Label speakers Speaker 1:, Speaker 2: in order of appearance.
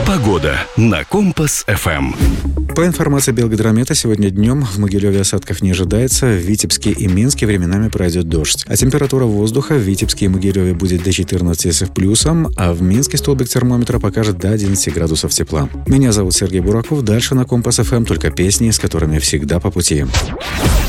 Speaker 1: Погода на Компас-ФМ.
Speaker 2: По информации Белгидромета, сегодня днем в Могилеве осадков не ожидается. В Витебске и Минске временами пройдет дождь. А температура воздуха в Витебске и Могилеве будет до 14 с плюсом, а в Минске столбик термометра покажет до 11 градусов тепла. Меня зовут Сергей Бураков. Дальше на Компас-ФМ только песни, с которыми всегда по пути.